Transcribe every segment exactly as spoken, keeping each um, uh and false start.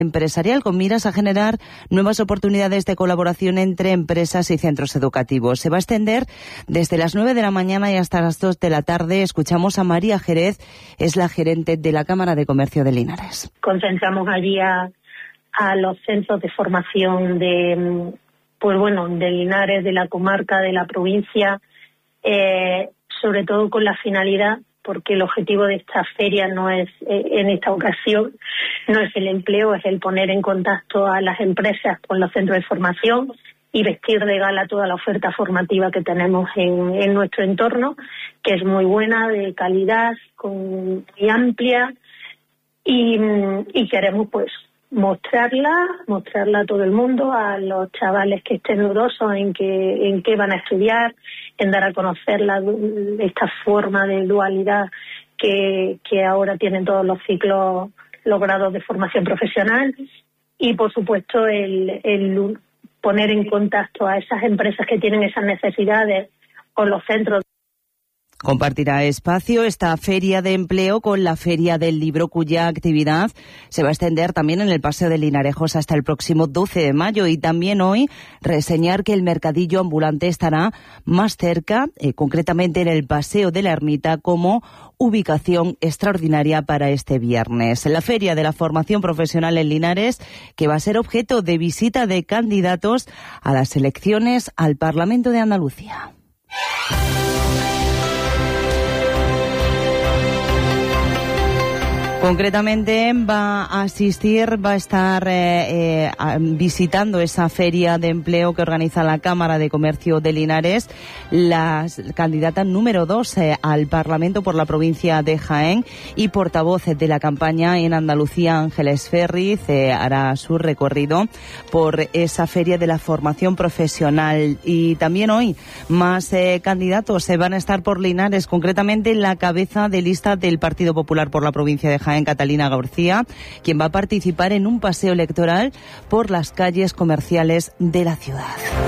empresarial con miras a generar nuevas oportunidades de colaboración entre empresas y centros educativos. Se va a extender desde las nueve de la mañana y hasta las dos de la tarde. Escuchamos a María Jerez, es la gerente de la Cámara de Comercio de Linares. Concentramos allí a, a los centros de formación de, pues bueno, de Linares, de la comarca, de la provincia, eh, sobre todo con la finalidad, porque el objetivo de esta feria no es, eh, en esta ocasión, no es el empleo, es el poner en contacto a las empresas con los centros de formación y vestir de gala toda la oferta formativa que tenemos en, en nuestro entorno, que es muy buena, de calidad, con, muy amplia, y, y queremos pues mostrarla, mostrarla a todo el mundo, a los chavales que estén dudosos en qué, en qué van a estudiar, en dar a conocer la, esta forma de dualidad que, que ahora tienen todos los ciclos, los grados de formación profesional, y por supuesto el, el poner en contacto a esas empresas que tienen esas necesidades con los centros. Compartirá espacio esta feria de empleo con la Feria del Libro, cuya actividad se va a extender también en el Paseo de Linarejos hasta el próximo doce de mayo. Y también hoy reseñar que el mercadillo ambulante estará más cerca, eh, concretamente en el Paseo de la Ermita, como ubicación extraordinaria para este viernes. La Feria de la Formación Profesional en Linares, que va a ser objeto de visita de candidatos a las elecciones al Parlamento de Andalucía. Concretamente va a asistir, va a estar eh, eh, visitando esa feria de empleo que organiza la Cámara de Comercio de Linares, la candidata número dos eh, al Parlamento por la provincia de Jaén y portavoz de la campaña en Andalucía, Ángeles Ferriz, eh, hará su recorrido por esa feria de la formación profesional. Y también hoy más eh, candidatos se eh, van a estar por Linares, concretamente la cabeza de lista del Partido Popular por la provincia de Jaén, en Catalina García, quien va a participar en un paseo electoral por las calles comerciales de la ciudad.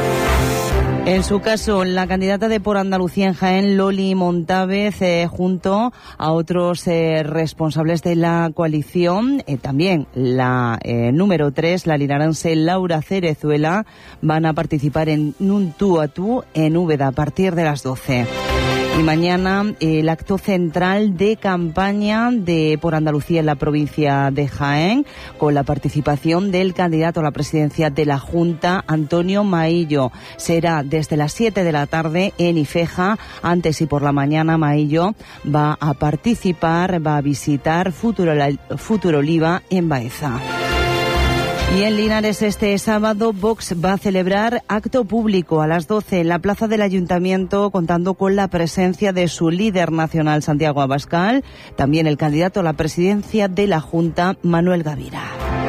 En su caso, la candidata de Por Andalucía en Jaén, Loli Montávez, eh, junto a otros eh, responsables de la coalición, eh, también la eh, número tres, la linarense Laura Cerezuela, van a participar en un tú a tú en Úbeda a partir de las doce. Y mañana eh, el acto central de campaña de Por Andalucía en la provincia de Jaén, con la participación del candidato a la presidencia de la Junta, Antonio Maillo. Será desde las siete de la tarde en Ifeja. Antes y por la mañana, Maillo va a participar, va a visitar Futuro, Futuro Oliva en Baeza. Y en Linares este sábado Vox va a celebrar acto público a las doce en la plaza del Ayuntamiento, contando con la presencia de su líder nacional, Santiago Abascal, también el candidato a la presidencia de la Junta, Manuel Gavira.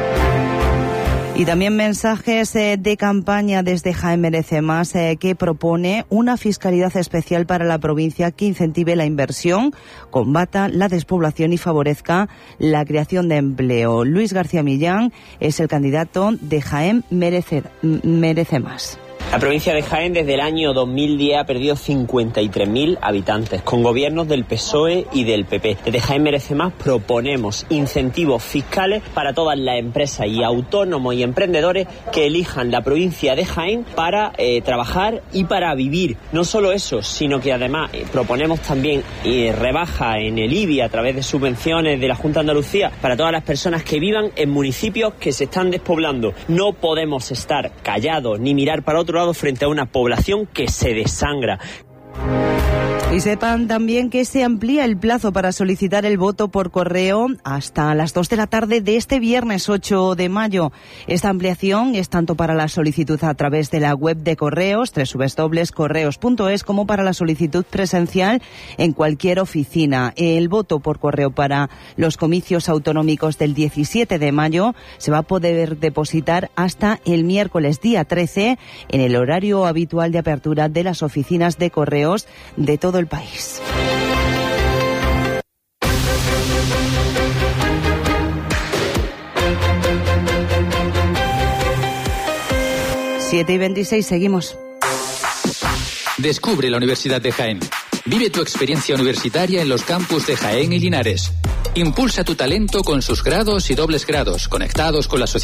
Y también mensajes eh, de campaña desde Jaén Merece Más, eh, que propone una fiscalidad especial para la provincia que incentive la inversión, combata la despoblación y favorezca la creación de empleo. Luis García Millán es el candidato de Jaén Merece, Merece Más. La provincia de Jaén desde el año dos mil diez ha perdido cincuenta y tres mil habitantes, con gobiernos del P S O E y del P P. Desde Jaén Merece Más proponemos incentivos fiscales para todas las empresas y autónomos y emprendedores que elijan la provincia de Jaén para eh, trabajar y para vivir. No solo eso, sino que además eh, proponemos también eh, rebaja en el I B I a través de subvenciones de la Junta de Andalucía para todas las personas que vivan en municipios que se están despoblando. No podemos estar callados ni mirar para otro lado frente a una población que se desangra. Y sepan también que se amplía el plazo para solicitar el voto por correo hasta las dos de la tarde de este viernes ocho de mayo. Esta ampliación es tanto para la solicitud a través de la web de Correos, doble u doble u doble u punto correos punto es, como para la solicitud presencial en cualquier oficina. El voto por correo para los comicios autonómicos del diecisiete de mayo se va a poder depositar hasta el miércoles día trece en el horario habitual de apertura de las oficinas de correos de todo el país. siete y veintiséis, seguimos. Descubre la Universidad de Jaén. Vive tu experiencia universitaria en los campus de Jaén y Linares. Impulsa tu talento con sus grados y dobles grados, conectados con la sociedad.